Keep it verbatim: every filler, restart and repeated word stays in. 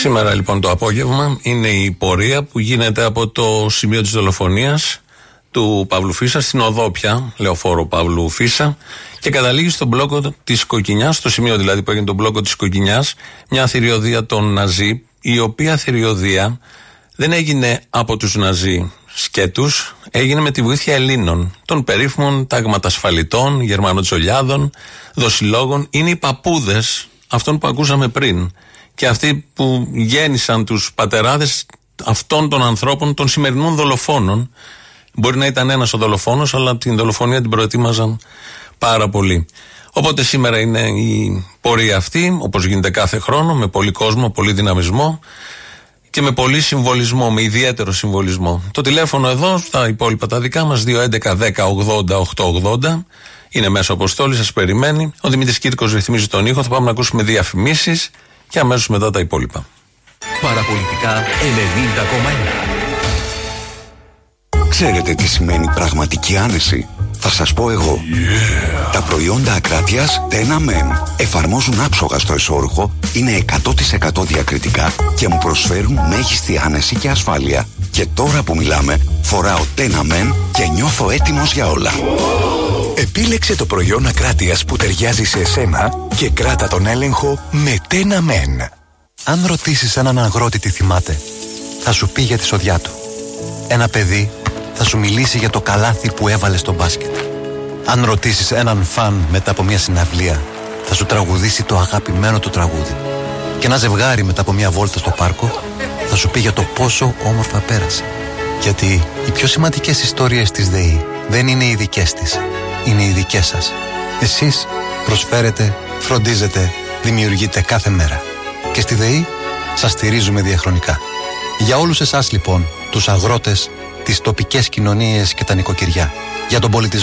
Σήμερα λοιπόν το απόγευμα είναι η πορεία που γίνεται από το σημείο της δολοφονίας του Παύλου Φίσα στην Οδόπια, λεωφόρο Παύλου Φίσα, και καταλήγει στον μπλόκο της Κοκκινιάς, στο σημείο δηλαδή που έγινε τον μπλόκο της Κοκκινιάς, μια θηριωδία των Ναζί, η οποία θηριωδία δεν έγινε από τους Ναζί σκέτους, έγινε με τη βοήθεια Ελλήνων, των περίφημων ταγματασφαλιτών, Γερμανοτσολιάδων, δοσιλόγων. Είναι οι παππούδες αυτών που ακούσαμε πριν και αυτοί που γέννησαν τους πατεράδες αυτών των ανθρώπων, των σημερινών δολοφόνων. Μπορεί να ήταν ένας ο δολοφόνος, αλλά την δολοφονία την προετοίμαζαν πάρα πολύ. Οπότε σήμερα είναι η πορεία αυτή, όπως γίνεται κάθε χρόνο, με πολύ κόσμο, πολύ δυναμισμό και με πολύ συμβολισμό, με ιδιαίτερο συμβολισμό. Το τηλέφωνο εδώ, στα υπόλοιπα τα δικά μας, δύο έντεκα δέκα ογδόντα οκτακόσια ογδόντα, είναι μέσω αποστόλης, σας περιμένει. Ο Δημήτρης Κύρκος ρυθμίζει τον ήχο, θα πάμε να ακούσουμε διαφημίσεις και αμέσως μετά τα υπόλοιπα. Παραπολιτικά ενενήντα κόμμα ένα. Ξέρετε τι σημαίνει πραγματική άνεση? Θα σας πω εγώ. Yeah. Τα προϊόντα Ακράτειας Τένα Μεν εφαρμόζουν άψογα στο εσώρουχο, είναι εκατό τοις εκατό διακριτικά και μου προσφέρουν μέγιστη άνεση και ασφάλεια. Και τώρα που μιλάμε, φοράω Τένα Μεν και νιώθω έτοιμος για όλα. Oh. Επίλεξε το προϊόν Ακράτειας που ταιριάζει σε εσένα και κράτα τον έλεγχο με Τένα Μεν. Αν ρωτήσεις έναν αγρότη τι θυμάται, θα σου πει για τη σοδιά του. Ένα παιδί θα σου μιλήσει για το καλάθι που έβαλε στο μπάσκετ. Αν ρωτήσεις έναν φαν μετά από μια συναυλία, θα σου τραγουδήσει το αγαπημένο του τραγούδι. Και ένα ζευγάρι μετά από μια βόλτα στο πάρκο θα σου πει για το πόσο όμορφα πέρασε. Γιατί οι πιο σημαντικές ιστορίες της ΔΕΗ δεν είναι οι δικές της, είναι οι δικές σας. Εσείς προσφέρετε, φροντίζετε, δημιουργείτε κάθε μέρα. Και στη ΔΕΗ σας στηρίζουμε διαχρονικά. Για όλους εσάς λοιπόν, τους αγρότες, τις τοπικές κοινωνίες και τα νοικοκυριά, για τον πολιτισμό